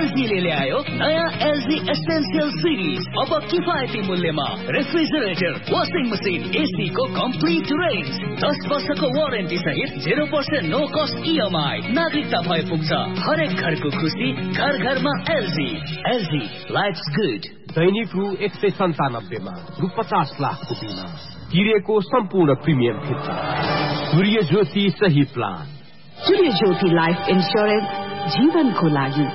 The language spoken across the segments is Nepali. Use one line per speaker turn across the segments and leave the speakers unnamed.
एलजीले ल्यायो नयाँ एलजी एसेन्शियल सिरिज। अब किफायती मूल्यमा रेफ्रिजरेटर, वाशिङ मसिन, एसी को कम्प्लिट रेन्ज, 10 वर्षको वारेन्टी सहित 0% नो कस्ट इएमआई। नागरिकता भए पुग्छ हरेक घरको खुसी, घर घरमा एलजी। LG lives good.
दैनिक रु 197 मा रु 50 लाखको बिमा, गिरेको सम्पूर्ण प्रिमियम फिर्ता। सूर्य ज्योति सही प्लान।
सूर्य ज्योति लाइफ इन्स्योरेन्स, जीवनको लागि।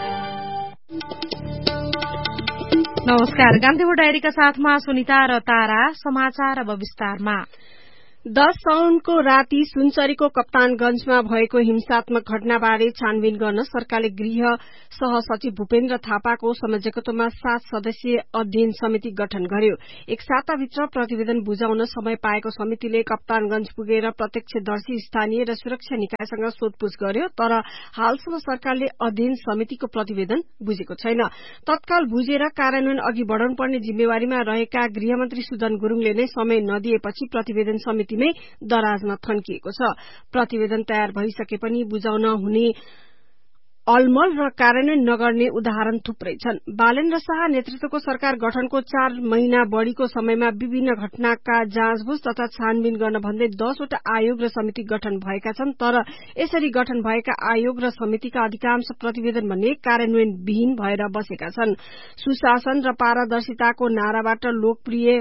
नमस्कार, गान्धीबो डायरीका साथमा सुनिता र तारा। समाचार अब विस्तारमा।
10 साउनको राति सुनसरीको कप्तानगंजमा भएको हिंसात्मक घटनाबारे छानबिन गर्न सरकारले गृह सहसचिव भूपेन्द्र थापाको संयोजकत्वमा 7 सदस्यीय अध्ययन समिति गठन गर्यो। एक साताभित्र प्रतिवेदन बुझाउन समय पाएको समितिले कप्तानगंज पुगेर प्रत्यक्षदर्शी, स्थानीय र सुरक्षा निकायसँग सोधपूछ गर्यो, तर हालसम्म सरकारले अध्ययन समितिको प्रतिवेदन बुझेको छैन। तत्काल बुझेर कार्यान्वयन अघि बढ़ाउनुपर्ने जिम्मेवारीमा रहेका गृहमन्त्री सुदन गुरूङले नै समय नदिएपछि प्रतिवेदन समितिमै दराजमा थन्किएको छ। प्रतिवेदन तयार भइसके पनि बुझाउन हुने अलमल र कार्यान्वयन नगर्ने उदाहरण थुप्रै छन्। बालेन्द्र शाह नेतृत्वको सरकार गठनको 4 महिना बढ़ीको समयमा विभिन्न घटनाका जाँचबुझ तथा छानबिन गर्न भन्दै 10 वटा आयोग र समिति गठन भएका छन्, तर यसरी गठन भएका आयोग र समितिका अधिकांश प्रतिवेदन भन्ने कार्यान्वयन विहीन भएर बसेका छन्। सुशासन र पारदर्शिताको नाराबाट लोकप्रिय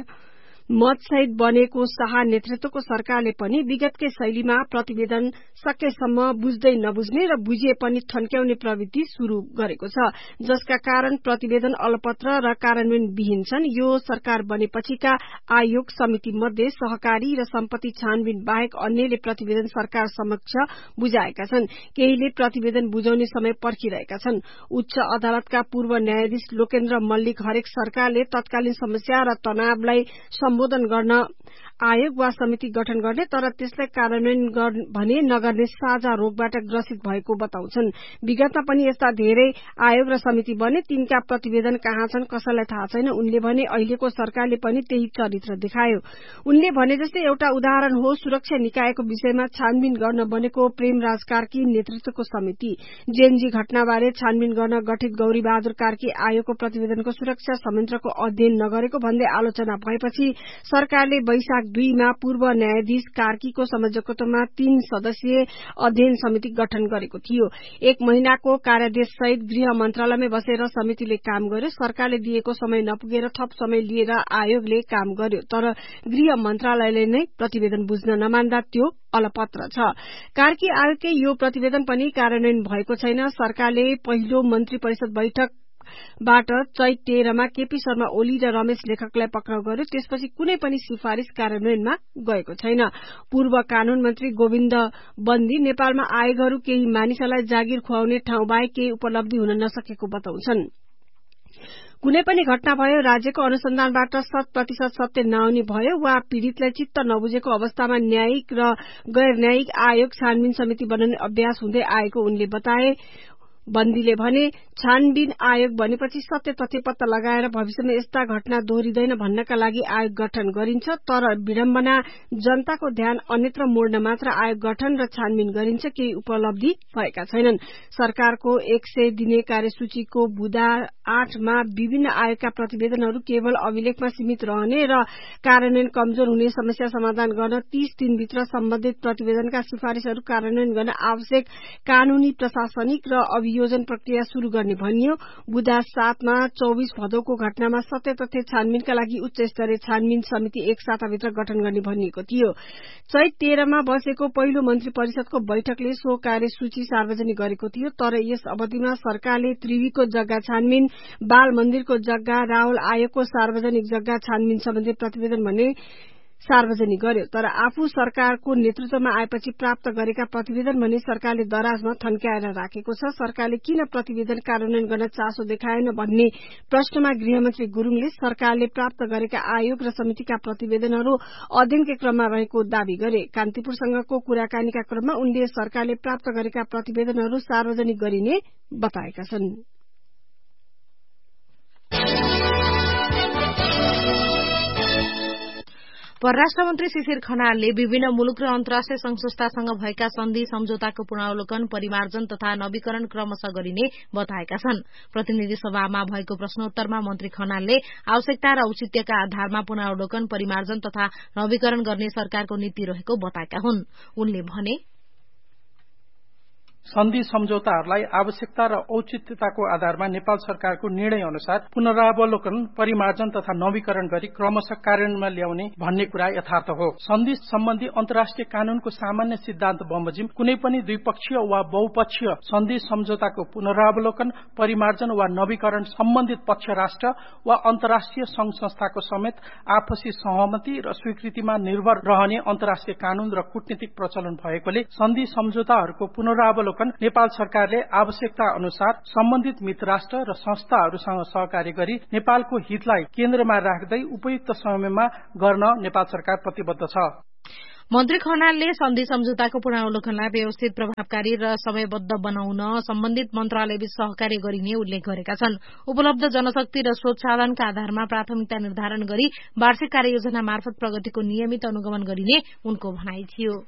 मतसहित बनेको शाह नेतृत्वको सरकारले पनि विगतकै शैलीमा प्रतिवेदन सकेसम्म बुझ्दै नबुझ्ने र बुझिए पनि थन्क्याउने प्रवृत्ति शुरू गरेको छ, जसका कारण प्रतिवेदन अलपत्र र कार्यान्वयन विहीन छन्। यो सरकार बनेपछिका आयोग समिति मध्ये सहकारी र सम्पत्ति छानबिन बाहेक अन्यले प्रतिवेदन सरकार समक्ष बुझाएका छन्। केहीले प्रतिवेदन बुझाउने समय पर्खिरहेका छन्। उच्च अदालतका पूर्व न्यायाधीश लोकेन्द्र मल्लिक हरेक सरकारले तत्कालीन समस्या र तनावलाई सम्बोधन गर्न आयोग वा समिति गठन गर्ने, तर त्यसलाई कार्यान्वयन भने नगर्ने साझा रोगबाट ग्रसित भएको बताउँछन्। विगतमा पनि यस्ता धेरै आयोग र समिति बने, तिनका प्रतिवेदन कहाँ छन् कसैलाई थाहा छैन। उनले भने अहिलेको सरकारले पनि त्यही चरित्र देखायो। उनले भने जस्तै एउटा उदाहरण हो सुरक्षा निकायको विषयमा छानबिन गर्न बनेको प्रेमराज कार्की नेतृत्वको समिति। जेएनजी घटनाबारे छानबिन गर्न गठित गौरी बहादुर कार्की आयोगको प्रतिवेदनको सुरक्षा संयन्त्रको अध्ययन नगरेको भन्दै आलोचना भएपछि सरकारले वैशाख 2 मा पूर्व न्यायाधीश कार्कीको संयोजकत्वमा 3 सदस्यीय अध्ययन समिति गठन गरेको थियो। 1 महिनाको कार्यादेश सहित गृह मन्त्रालयमै बसेर समितिले काम गर्यो। सरकारले दिएको समय नपुगेर थप समय लिएर आयोगले काम गर्यो, तर गृह मन्त्रालयले नै प्रतिवेदन बुझ्न नमान्दा त्यो अलपत्र छ। कार्की आयोगकै यो प्रतिवेदन पनि कार्यान्वयन भएको छैन। सरकारले पहिलो मन्त्री परिषद बैठक बाट चैत 13 मा केपी शर्मा ओली र रमेश लेखकलाई पक्राउ गर्यो। त्यसपछि कुनै पनि सिफारिश कार्यान्वयनमा गएको छैन। पूर्व कानून मन्त्री गोविन्द बन्दी नेपालमा आयोगहरू केही मानिसहरूलाई जागिर खुवाउने ठाउँ बाहेक केही उपलब्धि हुन नसकेको बताउँछन्। कुनै पनि घटना भयो राज्यको अनुसन्धानबाट 100% सत्य नआउने भयो वा पीड़ितलाई चित्त नबुझेको अवस्थामा न्यायिक र गैर न्यायिक आयोग छानबिन समिति बनाउने अभ्यास हुँदै आएको उनले बताए। बन्दीले भने छानबिन आयोग बनेपछि सत्य तथ्य पत्ता लगाएर भविष्यमा यस्ता घटना दोहोरिँदैन भन्नका लागि आयोग गठन गरिन्छ, तर विडम्बना जनताको ध्यान अन्यत्र मोड्न मात्र आयोग गठन र छानबिन गरिन्छ, केही उपलब्धि भएका छैनन्। सरकारको 100 दिने कार्यसूचीको बुधा 8 मा विभिन्न आयोगका प्रतिवेदनहरू केवल अभिलेखमा सीमित रहने र कार्यान्वयन कमजोर हुने समस्या समाधान गर्न 30 दिनभित्र सम्बन्धित प्रतिवेदनका सिफारिशहरू कार्यान्वयन गर्न आवश्यक कानूनी, प्रशासनिक र अभियोजन प्रक्रिया शुरू गर्ने भनियो। बुधा 7 मा 24 भदौको घटनामा सत्य तथ्य छानबिनका लागि उच्च स्तरीय छानबिन समिति 1 साताभित्र गठन गर्ने भनिएको थियो। चैत 13 मा बसेको पहिलो मन्त्री परिषदको बैठकले सो कार्यसूची सार्वजनिक गरेको थियो, तर यस अवधिमा सरकारले त्रिवीको जग्गा छानबिन, बाल मन्दिरको जग्गा, राहुल आयोगको सार्वजनिक जग्गा छानबिन सम्बन्धी प्रतिवेदन भने सार्वजनिक गर्यो, तर आफू सरकारको नेतृत्वमा आएपछि प्राप्त गरेका प्रतिवेदन भने सरकारले दराजमा थन्क्याएर राखेको छ। सरकारले किन प्रतिवेदन कार्यान्वयन गर्न चासो देखाएन भन्ने प्रश्नमा गृहमन्त्री गुरूङले सरकारले प्राप्त गरेका आयोग र समितिका प्रतिवेदनहरू अध्ययनकै क्रममा रहेको दावी गरे। कान्तिपुरसँगको कुराकानीका क्रममा उनले सरकारले प्राप्त गरेका प्रतिवेदनहरू सार्वजनिक गरिने बताएका छन्।
परराष्ट्र मन्त्री शिशिर खनालले विभिन्न मुलुक र अन्तर्राष्ट्रिय संघ-संस्थासँग भएका सन्धि सम्झौताको पुनरावलोकन, परिमार्जन तथा नवीकरण क्रमशः गरिने बताएका छन्। प्रतिनिधि सभामा भएको प्रश्नोत्तरमा मन्त्री खनालले आवश्यकता र औचित्यका आधारमा पुनरावलोकन, परिमार्जन तथा नवीकरण गर्ने सरकारको नीति रहेको बताएका हुन्। उनले भने,
सन्धि सम्झौताहरूलाई आवश्यकता र औचित्यताको आधारमा नेपाल सरकारको निर्णय अनुसार पुनरावलोकन, परिमार्जन तथा नवीकरण गरी क्रमशः कार्यान्वयनमा ल्याउने भन्ने कुरा यथार्थ हो। सन्धि सम्बन्धी अन्तर्राष्ट्रिय कानूनको सामान्य सिद्धान्त बमोजिम कुनै पनि द्विपक्षीय वा बहुपक्षीय सन्धि सम्झौताको पुनरावलोकन, परिमार्जन वा नवीकरण सम्बन्धित पक्ष राष्ट्र वा अन्तर्राष्ट्रिय संघ संस्थाको समेत आपसी सहमति र स्वीकृतिमा निर्भर रहने अन्तर्राष्ट्रिय कानून र कूटनीतिक प्रचलन भएकोले सन्धि सम्झौताहरूको पुनरावलोकन नेपाल सरकारले आवश्यकता अनुसार सम्बन्धित मित्र राष्ट्र र संस्थाहरूसँग सहकार्य गरी नेपालको हितलाई केन्द्रमा राख्दै उपयुक्त समयमा गर्न नेपाल सरकार प्रतिबद्ध छ।
मन्त्री खनालले सन्धि सम्झौताको पुनरावलोकनलाई व्यवस्थित, प्रभावकारी र समयबद्ध बनाउन सम्बन्धित मन्त्रालयबीच सहकार्य गरिने उल्लेख गरेका छन्। उपलब्ध जनशक्ति र स्रोत साधनका आधारमा प्राथमिकता निर्धारण गरी वार्षिक कार्ययोजना मार्फत प्रगतिको नियमित अनुगमन गरिने उनको भनाइ थियो।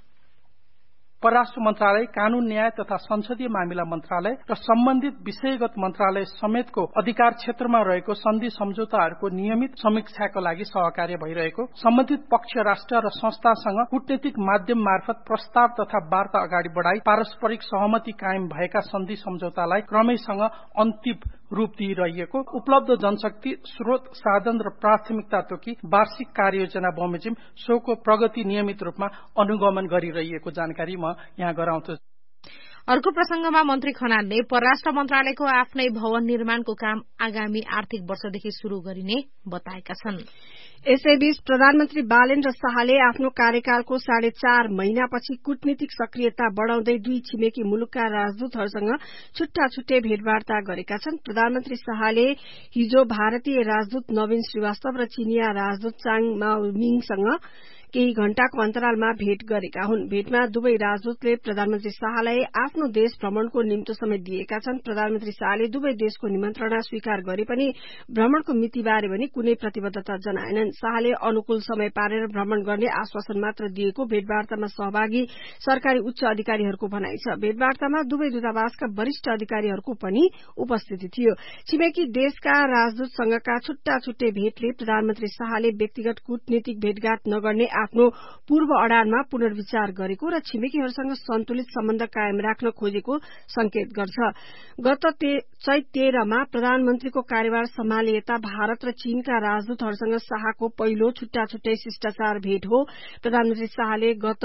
परराष्ट्र मन्त्रालय, कानून, न्याय तथा संसदीय मामिला मन्त्रालय र सम्बन्धित विषयगत मन्त्रालय समेतको अधिकार क्षेत्रमा रहेको सन्धि सम्झौताहरूको नियमित समीक्षाका लागि सहकार्य भइरहेको, सम्बन्धित पक्ष राष्ट्र र संस्थासँग कूटनीतिक माध्यम मार्फत प्रस्ताव तथा वार्ता अगाडि बढाई पारस्परिक सहमति कायम भएका सन्धि सम्झौतालाई क्रमैसँग अन्तिम रूप दिइरहेको, उपलब्ध जनशक्ति, स्रोत साधन र प्राथमिकता तोकी वार्षिक कार्ययोजना बमोजिम सोको प्रगति नियमित रूपमा अनुगमन गरिरहेको जानकारी यहाँ गराउँछु।
अर्को प्रसंगमा मन्त्री खनालले परराष्ट्र मन्त्रालयको आफ्नै भवन निर्माणको काम आगामी आर्थिक वर्षदेखि शुरू गरिने बताएका छन्।
यसैबीच प्रधानमन्त्री बालेन्द्र शाहले आफ्नो कार्यकालको 4.5 महिनापछि कूटनीतिक सक्रियता बढ़ाउँदै दुई छिमेकी मुलुकका राजदूतहरूसँग छुट्टा छुट्टै भेटवार्ता गरेका छन्। प्रधानमन्त्री शाहले हिजो भारतीय राजदूत नवीन श्रीवास्तव र चीनिया राजदूत चाङ माओमिङसँग केही घण्टाको अन्तरालमा भेट गरेका हुन्। भेटमा दुवै राजदूतले प्रधानमन्त्री शाहलाई आफ्नो देश भ्रमणको निम्तो समेत दिएका छन्। प्रधानमन्त्री शाहले दुवै देशको निमन्त्रणा स्वीकार गरे पनि भ्रमणको मितिबारे भने कुनै प्रतिबद्धता जनाएनन्। शाहले अनुकूल समय पारेर भ्रमण गर्ने आश्वासन मात्र दिएको भेटवार्तामा सहभागी सरकारी उच्च अधिकारीहरूको भनाइ छ। भेटवार्तामा दुवै दूतावासका वरिष्ठ अधिकारीहरूको पनि उपस्थिति थियो। छिमेकी देशका राजदूतसँगका छुट्टा छुट्टै भेटले प्रधानमन्त्री शाहले व्यक्तिगत कूटनीतिक भेटघाट नगर्ने आफ्नो पूर्व अडानमा पुनर्विचार गरेको र छिमेकीहरूसँग सन्तुलित सम्बन्ध कायम राख्न खोजेको संकेत गर्छ। गत चैत 13 मा प्रधानमन्त्रीको कार्यभार सम्हाले यता भारत र चीनका राजदूतहरूसँग शाहको पहिलो छुट्टा छुट्टै शिष्टाचार भेट हो। प्रधानमन्त्री शाहले गत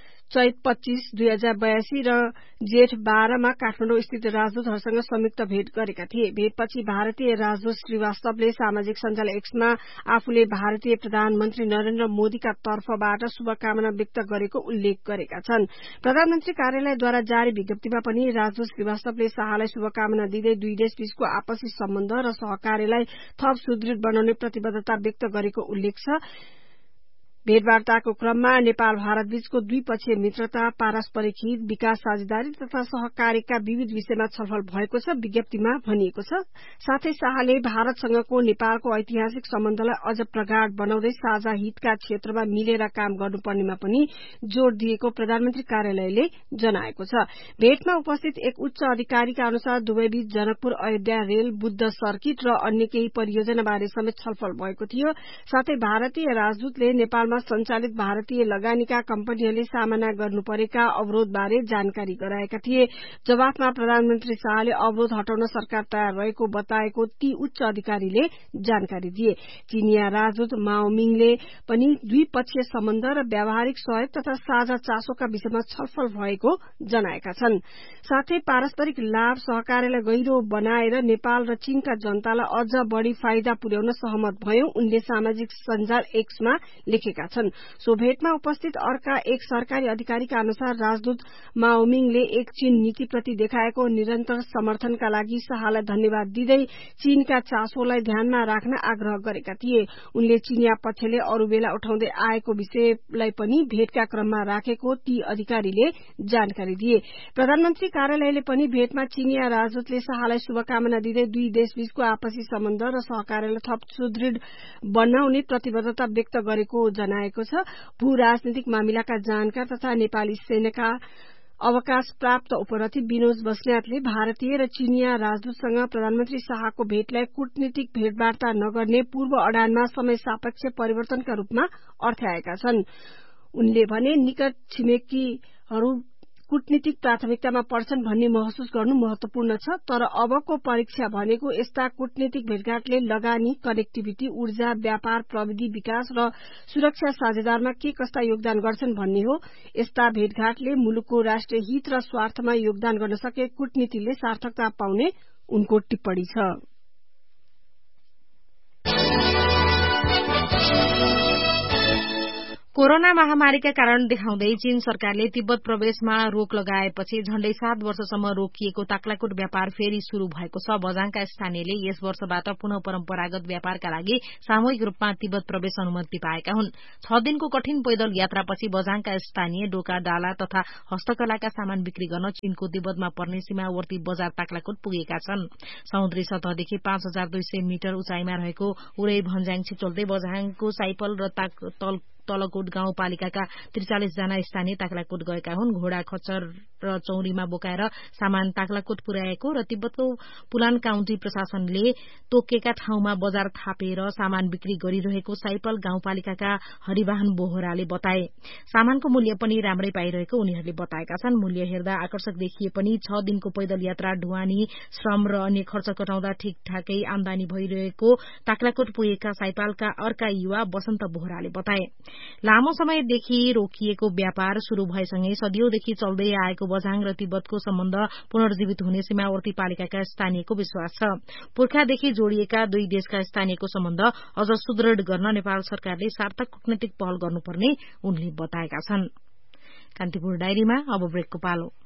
चैत 25, 2082 र जेठ 12 मा काठमाडौँ स्थित राजदूतहरूसँग संयुक्त भेट गरेका थिए। भेटपछि भारतीय राजदूत श्रीवास्तवले सामाजिक सञ्जाल एक्समा आफूले भारतीय प्रधानमन्त्री नरेन्द्र मोदीका तर्फबाट शुभकामना व्यक्त गरेको उल्लेख गरेका छन्। प्रधानमन्त्री कार्यालयद्वारा जारी विज्ञप्तिमा पनि राजदूत श्रीवास्तवले शाहलाई शुभकामना दिँदै दुई देशबीचको आपसी सम्बन्ध र सहकार्यलाई थप सुदृढ बनाउने प्रतिबद्धता व्यक्त गरेको उल्लेख छ। भेटवार्ताको क्रममा नेपाल भारत बीचको द्विपक्षीय मित्रता, पारस्परिक हित, विकास साझेदारी तथा सहकार्यका विविध विषयमा छलफल भएको छ विज्ञप्तिमा भनिएको छ। साथै शाहले भारतसँगको नेपालको ऐतिहासिक सम्बन्धलाई अझ प्रगाढ़ बनाउँदै साझा हितका क्षेत्रमा मिलेर काम गर्नुपर्नेमा पनि जोड़ दिएको प्रधानमन्त्री कार्यालयले जनाएको छ। भेटमा उपस्थित एक उच्च अधिकारीका अनुसार दुवैबीच जनकपुर अयोध्या रेल, बुद्ध सर्किट र अन्य केही परियोजनाबारे समेत छलफल भएको थियो। साथै भारतीय राजदूतले नेपालमा सञ्चालित भारतीय लगानीका कम्पनीहरूले सामना गर्नु परेका अवरोधबारे जानकारी गराएका थिए। जवाफमा प्रधानमन्त्री शाहले अवरोध हटाउन सरकार तयार रहेको बताएको ती उच्च अधिकारीले जानकारी दिए। चीनिया राजदूत माओमिङले पनि द्विपक्षीय सम्बन्ध र व्यावहारिक सहयोग तथा साझा चासोका विषयमा छलफल भएको जनाएका छन्। साथै पारस्परिक लाभ सहकार्यलाई गहिरो बनाएर नेपाल र चीनका जनतालाई अझ बढ़ी फाइदा पुर्याउन सहमत भयौं, उनले सामाजिक सञ्जाल एक्समा लेखेका छन्। सो भेटमा उपस्थित अर्का एक सरकारी अधिकारीका अनुसार राजदूत माओमिङले एक चीन नीतिप्रति देखाएको निरन्तर समर्थनका लागि शाहलाई धन्यवाद दिँदै चीनका चासोलाई ध्यानमा राख्न आग्रह गरेका थिए। उनले चीनिया पक्षले अरू बेला उठाउँदै आएको विषयलाई पनि भेटका क्रममा राखेको ती अधिकारीले जानकारी दिए। प्रधानमन्त्री कार्यालयले पनि भेटमा चीनिया राजदूतले शाहलाई शुभकामना दिँदै दुई देशबीचको आपसी सम्बन्ध र सहकार्यलाई थप सुदृढ बनाउने प्रतिबद्धता व्यक्त गरेको बनाएको छ। भू राजनीतिक मामिलाका जानकार तथा नेपाली सेनाका अवकाश प्राप्त उपरथी विनोद बस्नेतले भारतीय र चीनिया राजदूतसँग प्रधानमन्त्री शाहको भेटलाई कूटनीतिक भेटवार्ता नगर्ने पूर्व अडानमा समय सापेक्ष परिवर्तनका रूपमा अर्थ्याएका छन्। उनले भने निकट छिमेकीहरू कूटनीतिक प्राथमिकतामा पर्छन् भन्ने महसुस गर्नु महत्वपूर्ण छ, तर अबको परीक्षा भनेको यस्ता कूटनीतिक भेटघाटले लगानी, कनेक्टिभिटी, ऊर्जा, व्यापार, प्रविधि विकास र सुरक्षा साझेदारमा के कस्ता योगदान गर्छन् भन्ने हो। यस्ता भेटघाटले मुलुकको राष्ट्रिय हित र स्वार्थमा योगदान गर्न सके कूटनीतिले सार्थकता पाउने उनको टिप्पणी छ।
कोरोना महामारीका कारण देखाउँदै चीन सरकारले तिब्बत प्रवेशमा रोक लगाएपछि झण्डै 7 वर्षसम्म रोकिएको ताक्लाकोट व्यापार फेरि शुरू भएको छ। बझाङका स्थानीयले यस वर्षबाट पुनः परम्परागत व्यापारका लागि सामूहिक रूपमा तिब्बत प्रवेश अनुमति पाएका हुन्। 6 दिनको कठिन पैदल यात्रापछि बझाङका स्थानीय डोका, डाला तथा हस्तकलाका सामान बिक्री गर्न चीनको तिब्बतमा पर्ने सीमावर्ती बजार ताक्लाकोट पुगेका छन्। समुद्री सतहदेखि 5200 मिटर उचाइमा रहेको उरै भन्ज्याङ छिचोल्दै बझाङको साइपल र तलकोट गाउँपालिकाका 43 जना स्थानीय ताक्लाकोट गएका हुन्। घोडा, खच्चर र चौरीमा बोकाएर सामान ताक्लाकोट पुर्याएको र तिब्बतको पुलान काउन्टी प्रशासनले तोकेका ठाउँमा बजार थापेर सामान बिक्री गरिरहेको साइपल गाउँपालिकाका हरिवाहन बोहराले बताए। सामानको मूल्य पनि राम्रै पाइरहेको उनीहरूले बताएका छन्। मूल्य हेर्दा आकर्षक देखिए पनि 6 दिनको पैदल यात्रा, ढुवानी, श्रम र अन्य खर्च कटाउँदा ठिकठाकै आमदानी भइरहेको ताक्लाकोट पुगेका साइपालका अर्का युवा वसन्त बोहराले बताए। लामो समयदेखि रोकिएको व्यापार शुरू भएसँगै सदियौंदेखि चल्दै आएको बझाङ र तिब्बतको सम्बन्ध पुनर्जीवित हुने सीमावर्ती पालिकाका स्थानीयको विश्वास छ। पुर्खादेखि जोडिएका दुई देशका स्थानीयको सम्बन्ध अझ सुदृढ़ गर्न नेपाल सरकारले सार्थक कूटनीतिक पहल गर्नुपर्ने उनले बताएका छन्। कान्तिपुर डायरीमा अब ब्रेकको पालो।